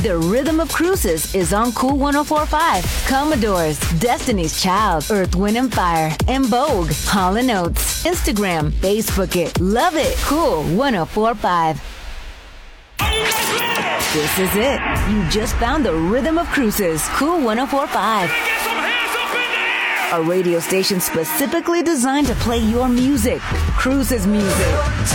The Rhythm of Cruises is on Cool 104.5. Commodores, Destiny's Child, Earth, Wind and Fire, and Vogue, Hall & Oates. Instagram, Facebook it, love it. Cool 104.5. This is it. You just found the Rhythm of Cruises. Cool 104.5. A radio station specifically designed to play your music. Cruises music.